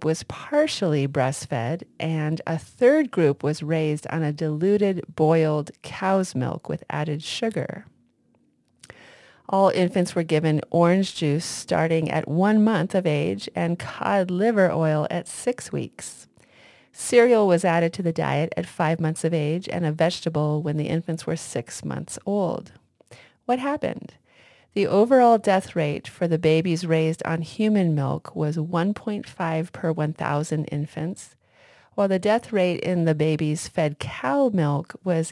group was partially breastfed, and a third group was raised on a diluted boiled cow's milk with added sugar. All infants were given orange juice starting at 1 month of age and cod liver oil at 6 weeks. Cereal was added to the diet at 5 months of age and a vegetable when the infants were 6 months old. What happened? The overall death rate for the babies raised on human milk was 1.5 per 1,000 infants, while the death rate in the babies fed cow milk was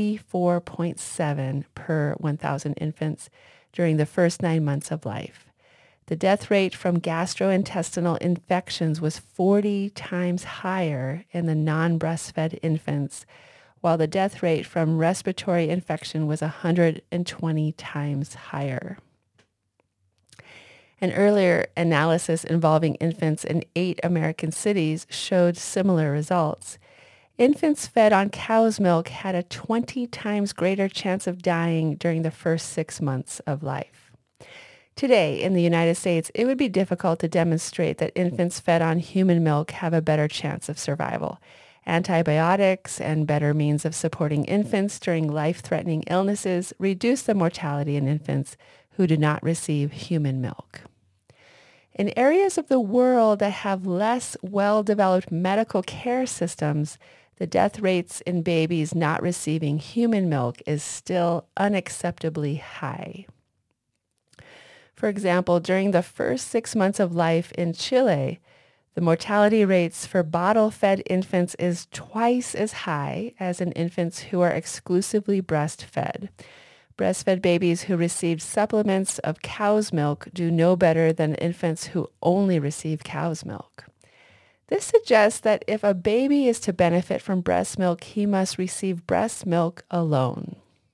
84.7 per 1,000 infants during the first 9 months of life. The death rate from gastrointestinal infections was 40 times higher in the non-breastfed infants, while the death rate from respiratory infection was 120 times higher. An earlier analysis involving infants in 8 American cities showed similar results. Infants fed on cow's milk had a 20 times greater chance of dying during the first 6 months of life. Today, in the United States, it would be difficult to demonstrate that infants fed on human milk have a better chance of survival. Antibiotics and better means of supporting infants during life-threatening illnesses reduce the mortality in infants who do not receive human milk. In areas of the world that have less well-developed medical care systems, the death rates in babies not receiving human milk is still unacceptably high. For example, during the first 6 months of life in Chile, the mortality rates for bottle-fed infants is twice as high as in infants who are exclusively breastfed. Breastfed babies who receive supplements of cow's milk do no better than infants who only receive cow's milk. This suggests that if a baby is to benefit from breast milk, he must receive breast milk alone.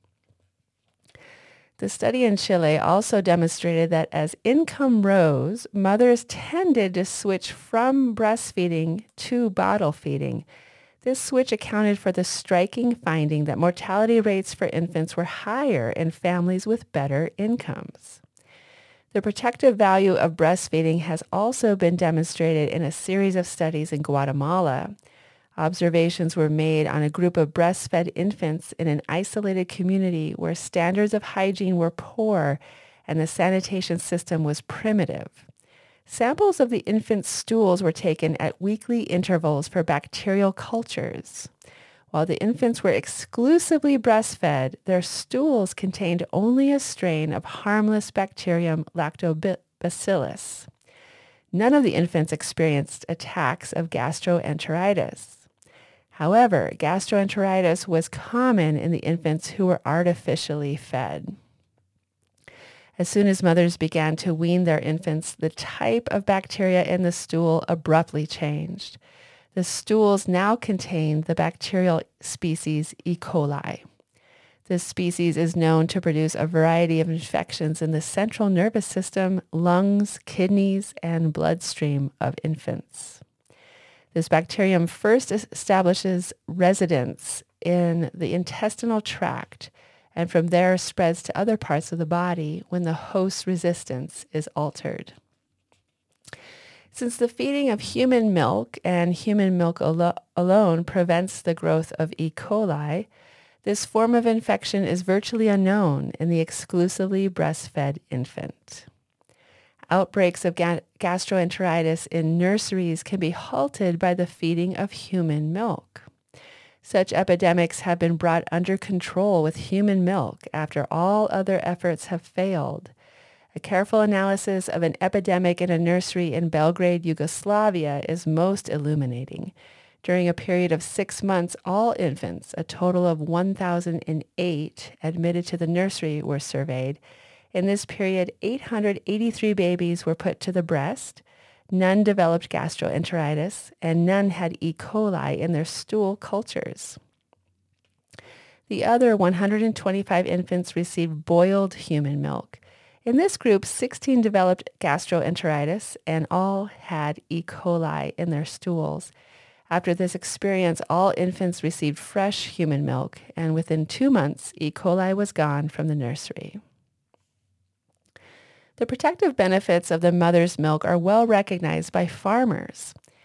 The study in Chile also demonstrated that as income rose, mothers tended to switch from breastfeeding to bottle feeding. This switch accounted for the striking finding that mortality rates for infants were higher in families with better incomes. The protective value of breastfeeding has also been demonstrated in a series of studies in Guatemala. Observations were made on a group of breastfed infants in an isolated community where standards of hygiene were poor and the sanitation system was primitive. Samples of the infants' stools were taken at weekly intervals for bacterial cultures. While the infants were exclusively breastfed, their stools contained only a strain of harmless bacterium lactobacillus. None of the infants experienced attacks of gastroenteritis. However, gastroenteritis was common in the infants who were artificially fed. As soon as mothers began to wean their infants, the type of bacteria in the stool abruptly changed. The stools now contained the bacterial species E. coli. This species is known to produce a variety of infections in the central nervous system, lungs, kidneys, and bloodstream of infants. This bacterium first establishes residence in the intestinal tract and from there spreads to other parts of the body when the host's resistance is altered. Since the feeding of human milk and human milk alone prevents the growth of E. coli, this form of infection is virtually unknown in the exclusively breastfed infant. Outbreaks of gastroenteritis in nurseries can be halted by the feeding of human milk. Such epidemics have been brought under control with human milk after all other efforts have failed. A careful analysis of an epidemic in a nursery in Belgrade, Yugoslavia is most illuminating. During a period of 6 months, all infants, a total of 1,008 admitted to the nursery, were surveyed. In this period, 883 babies were put to the breast, none developed gastroenteritis, and none had E. coli in their stool cultures. The other 125 infants received boiled human milk. In this group, 16 developed gastroenteritis, and all had E. coli in their stools. After this experience, all infants received fresh human milk, and within 2 months, E. coli was gone from the nursery. The protective benefits of the mother's milk are well recognized by farmers.